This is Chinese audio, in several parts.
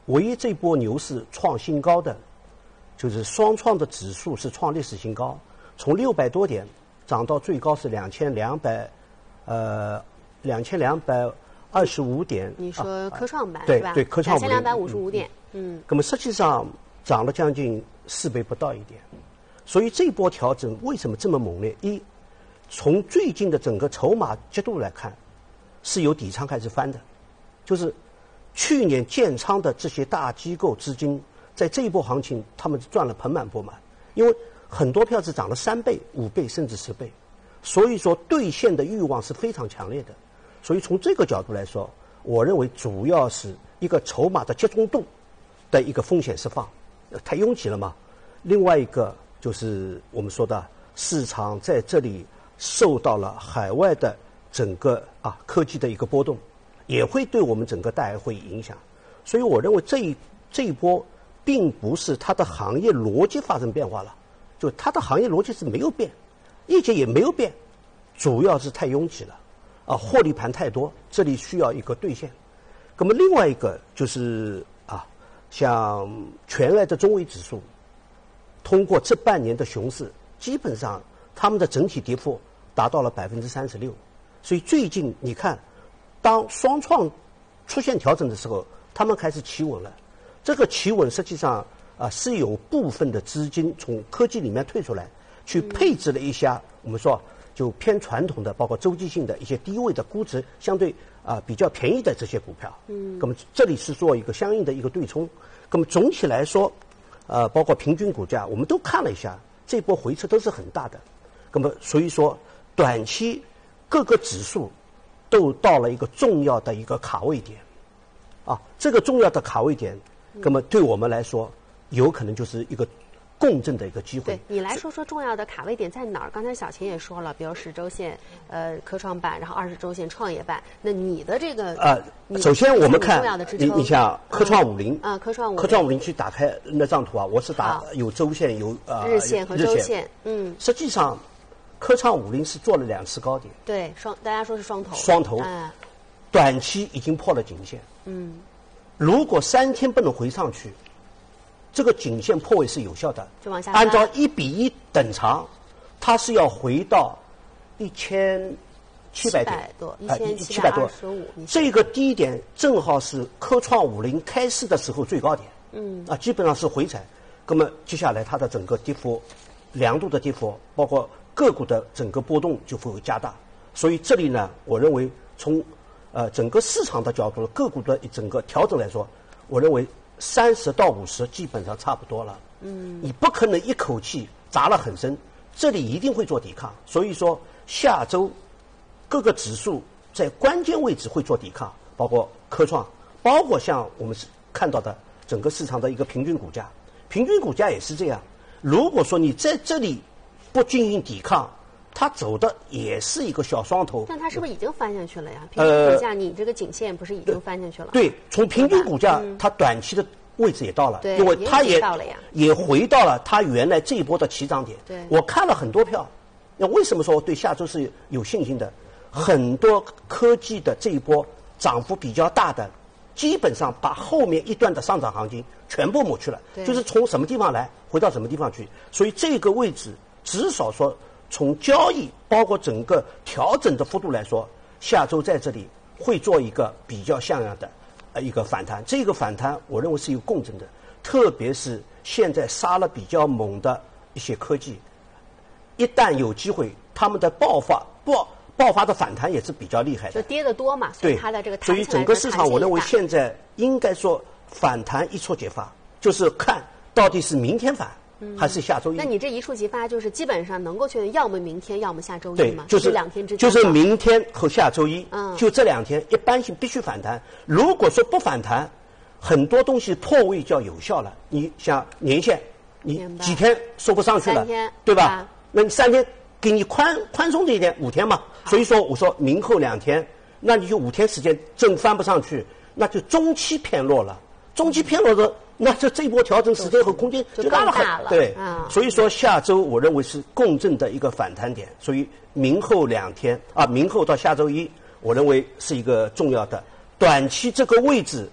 唯一这波牛市创新高的，就是双创的指数是创历史新高，从600多点涨到最高是2225点。 你说科创板、 对是吧？ 对，科创 2255点。 那么实际上涨了将近4倍不到一点，所以这波调整为什么这么猛烈？一，从最近的整个筹码角度来看，是由底仓开始翻的，就是去年建仓的这些大机构资金，在这一波行情他们赚了盆满钵满，因为很多票是涨了3倍、5倍甚至10倍，所以说兑现的欲望是非常强烈的。所以从这个角度来说，我认为主要是一个筹码的集中度的一个风险释放，太拥挤了嘛。另外一个就是我们说的市场在这里受到了海外的整个科技的一个波动，也会对我们整个大会影响。所以我认为这一波并不是它的行业逻辑发生变化了，就它的行业逻辑是没有变，业绩也没有变，主要是太拥挤了获利盘太多，这里需要一个兑现。那么另外一个就是像全外的中微指数，通过这半年的熊市，基本上他们的整体跌幅达到了36%。所以最近你看，当双创出现调整的时候，他们开始企稳了。这个企稳实际上是有部分的资金从科技里面退出来，去配置了一下我们说就偏传统的，包括周期性的一些低位的估值相对比较便宜的这些股票。那么这里是做一个相应的一个对冲。那么总体来说，包括平均股价，我们都看了一下，这波回撤都是很大的。那么所以说，短期各个指数都到了一个重要的一个卡位点，这个重要的卡位点，那么对我们来说，有可能就是一个共振的一个机会。 对，你来说说重要的卡位点在哪儿？刚才小秦也说了，比如10周线科创板，然后20周线创业板。那你的这个首先我们看重要的支撑你像科创50 科创 50去打开那张图我是打有周线有日线和周线。 实际上科创50是做了2次高点。 对，大家说是双头。 短期已经破了颈线。如果3天不能回上去，这个颈线破位是有效的， 就往下按照1:1等长，它是要回到1700 多 ，1700多。 1725。 这个低点正好是科创50开市的时候最高点。基本上是回踩。那么接下来它的整个跌幅、2度的跌幅，包括个股的整个波动就会加大。所以这里呢，我认为从整个市场的角度，个股的整个调整来说，我认为30到50基本上差不多了。你不可能一口气砸了很深，这里一定会做抵抗。所以说下周各个指数在关键位置会做抵抗，包括科创，包括像我们看到的整个市场的一个平均股价，平均股价也是这样。如果说你在这里不进行抵抗，它走的也是一个小双头。 但它是不是已经翻下去了呀？平均股价你这个颈线不是已经翻下去了？ 对，从平均股价它短期的位置也到了， 对， 因为它也回到了它原来这一波的起涨点。 对， 我看了很多票，那为什么说我对下周是有信心的？很多科技的这一波涨幅比较大的，基本上把后面一段的上涨行情全部抹去了，就是从什么地方来回到什么地方去。所以这个位置至少说从交易包括整个调整的幅度来说，下周在这里会做一个比较像样的一个反弹。这个反弹我认为是有共振的，特别是现在杀了比较猛的一些科技，一旦有机会，他们的爆发的反弹也是比较厉害的， 就跌得多嘛，所以它的这个所以整个市场我认为现在应该说反弹一触即发，就是看到底是明天反还是下周一。 那你这一触即发就是基本上能够确定，要么明天，要么下周一嘛？ 就是 2天之间， 就是明天和下周一，就这2天一般性必须反弹。如果说不反弹，很多东西破位就要有效了。你像年线，你几天收不上去了，对吧？那你3天给你宽松这一点，5天嘛。所以说我说明后2天，那你就5天时间正翻不上去，那就中期偏弱了。中期偏弱的，那这一波调整时间和空间就大了很。对，所以说下周我认为是共振的一个反弹点，所以明后2天明后到下周一，我认为是一个重要的短期这个位置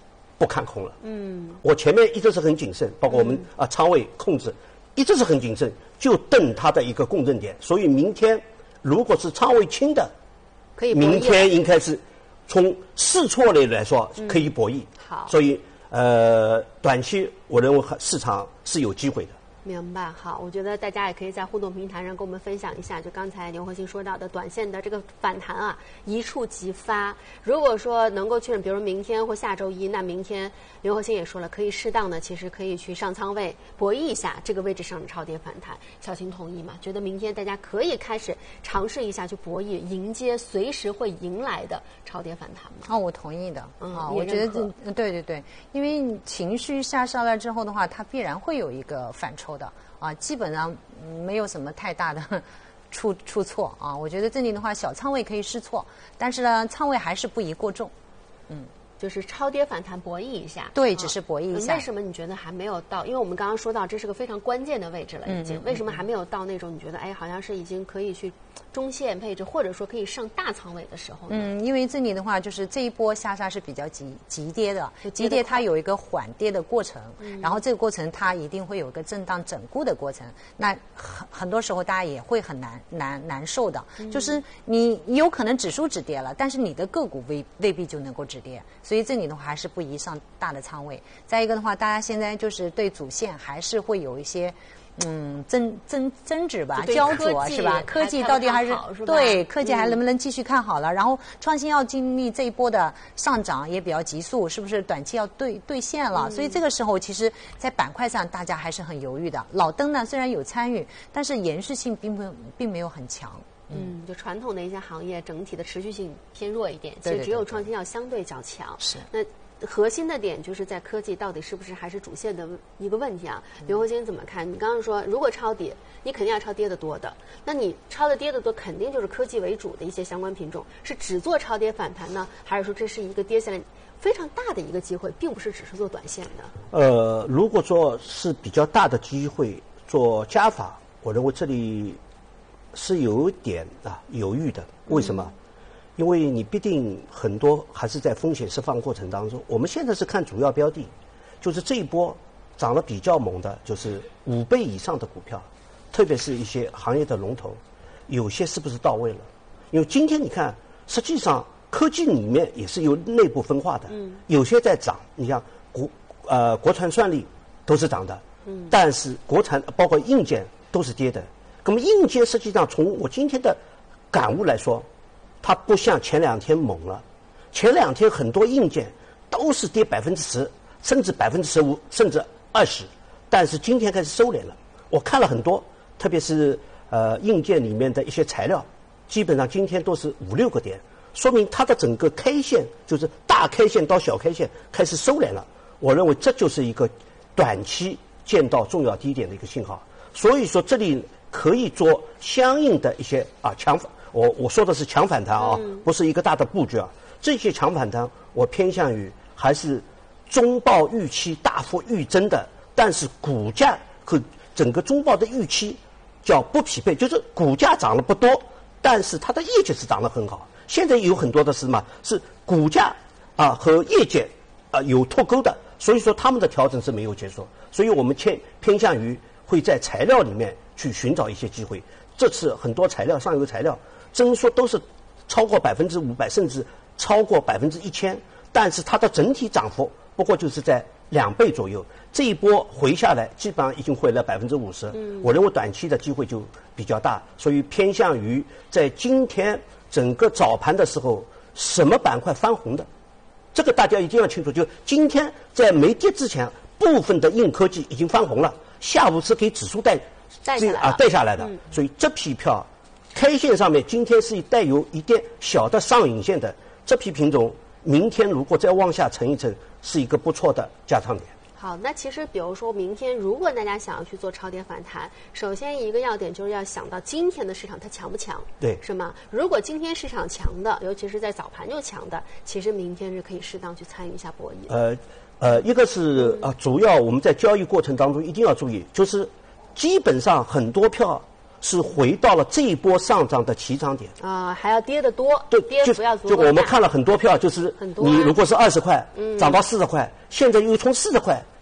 不看空了。我前面一直是很谨慎，包括我们仓位控制一直是很谨慎，就等它的一个共振点。所以明天如果是仓位轻的， 可以明天应该是从试错类来说可以博弈。 好， 所以短期我认为市场是有机会的。 明白，好，我觉得大家也可以在互动平台上跟我们分享一下，就刚才牛核心说到的短线的这个反弹啊，一触即发。如果说能够确认，比如明天或下周一，那明天牛核心也说了，可以适当的，其实可以去上仓位博弈一下这个位置上的超跌反弹。小秦同意吗？觉得明天大家可以开始尝试一下去博弈，迎接随时会迎来的超跌反弹吗？ 我同意的。我觉得对，因为情绪下杀了之后的话，它必然会有一个反抽的基本上没有什么太大的出错我觉得这里的话，小仓位可以试错，但是呢，仓位还是不宜过重。 就是超跌反弹博弈一下， 对，只是博弈一下。 为什么你觉得还没有到？因为我们刚刚说到这是个非常关键的位置了，已经。为什么还没有到那种你觉得好像是已经可以去中线配置，或者说可以上大仓位的时候呢？ 因为这里的话，就是这一波下杀是比较急跌的，急跌它有一个缓跌的过程，然后这个过程它一定会有一个震荡整固的过程。那很多时候大家也会很难受的，就是你有可能指数止跌了，但是你的个股未必就能够止跌。所以这里的话还是不宜上大的仓位。再一个的话，大家现在就是对主线还是会有一些争执吧，焦灼是吧？科技到底还是对科技还能不能继续看好了？然后创新药经历这一波的上涨也比较急速，是不是短期要兑现了？所以这个时候其实，在板块上大家还是很犹豫的。老登呢虽然有参与，但是延续性并没有很强。 就传统的一些行业整体的持续性偏弱一点，其实只有创新药相对较强。 是那核心的点就是在科技到底是不是还是主线的一个问题啊？刘核心怎么看？你刚刚说如果超跌，你肯定要超跌得多的，那你超的跌得多，肯定就是科技为主的一些相关品种，是只做超跌反弹呢，还是说这是一个跌下来非常大的一个机会，并不是只是做短线的？ 如果说是比较大的机会做加法，我认为这里是有点犹豫的。为什么？因为你必定很多还是在风险释放过程当中。我们现在是看主要标的，就是这一波涨得比较猛的，就是5倍以上的股票，特别是一些行业的龙头，有些是不是到位了？因为今天你看，实际上科技里面也是有内部分化的，有些在涨，你像国传算力都是涨的，但是国产包括硬件都是跌的。那么硬件实际上从我今天的感悟来说，它不像前2天猛了。前2天很多硬件都是跌10%，甚至15%，甚至20%，但是今天开始收敛了。我看了很多，特别是硬件里面的一些材料，基本上今天都是5-6个点，说明它的整个 K 线就是大 K 线到小 K 线开始收敛了。我认为这就是一个短期见到重要低点的一个信号。所以说这里可以做相应的一些强反，我说的是强反弹不是一个大的布局这些强反弹我偏向于还是中报预期大幅预增的，但是股价和整个中报的预期叫不匹配，就是股价涨了不多，但是它的业绩是涨得很好。现在有很多的是什么？是股价和业绩有脱钩的，所以说他们的调整是没有结束。所以我们偏向于会在材料里面去寻找一些机会。这次很多材料上游材料增速都是超过500%，甚至超过1000%，但是它的整体涨幅不过就是在2倍左右。这一波回下来，基本上已经回了50%。我认为短期的机会就比较大，所以偏向于在今天整个早盘的时候，什么板块翻红的，这个大家一定要清楚。就今天在没跌之前，部分的硬科技已经翻红了，下午是给指数带下来的，所以这批票 K 线上面今天是带有一点小的上影线的这批品种，明天如果再往下沉一沉，是一个不错的加仓点。 好，那其实比如说明天如果大家想要去做超跌反弹，首先一个要点就是要想到今天的市场它强不强， 对， 是吗？如果今天市场强的，尤其是在早盘就强的，其实明天是可以适当去参与一下博弈。 一个是主要我们在交易过程当中一定要注意，就是基本上很多票是回到了这一波上涨的起涨点。 还要跌得多， 对， 跌不要足够就我们看了很多票，就是很多啊你如果是20块，涨到40块，现在又从40块